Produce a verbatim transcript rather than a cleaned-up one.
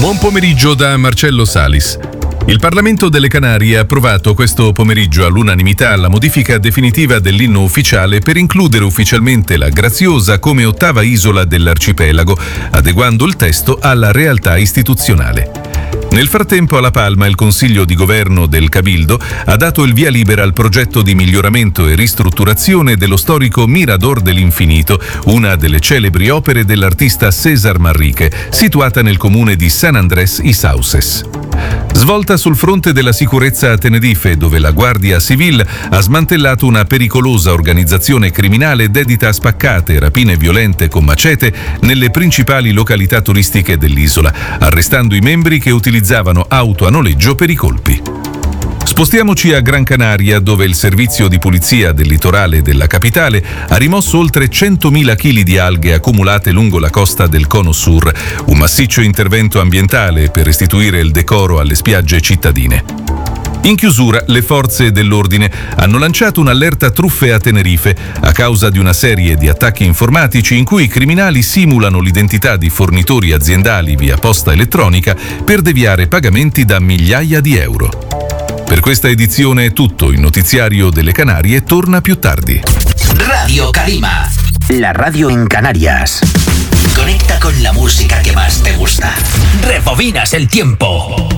Buon pomeriggio da Marcello Salis. Il Parlamento delle Canarie ha approvato questo pomeriggio all'unanimità la modifica definitiva dell'inno ufficiale per includere ufficialmente la Graziosa come ottava isola dell'arcipelago, adeguando il testo alla realtà istituzionale. Nel frattempo a La Palma il Consiglio di Governo del Cabildo ha dato il via libera al progetto di miglioramento e ristrutturazione dello storico Mirador dell'Infinito, una delle celebri opere dell'artista César Manrique, situata nel comune di San Andrés y Sauces. Svolta sul fronte della sicurezza a Tenerife, dove la Guardia Civil ha smantellato una pericolosa organizzazione criminale dedita a spaccate e rapine violente con macete nelle principali località turistiche dell'isola, arrestando i membri che utilizzavano auto a noleggio per i colpi. Spostiamoci a Gran Canaria, dove il servizio di pulizia del litorale della capitale ha rimosso oltre centomila chili di alghe accumulate lungo la costa del Cono Sur, un massiccio intervento ambientale per restituire il decoro alle spiagge cittadine. In chiusura, le forze dell'ordine hanno lanciato un'allerta truffe a Tenerife a causa di una serie di attacchi informatici in cui i criminali simulano l'identità di fornitori aziendali via posta elettronica per deviare pagamenti da migliaia di euro. Per questa edizione è tutto, il notiziario delle Canarie torna più tardi. Radio Calima, la radio en Canarias. Conecta con la música que más te gusta. Rebobinas el tiempo.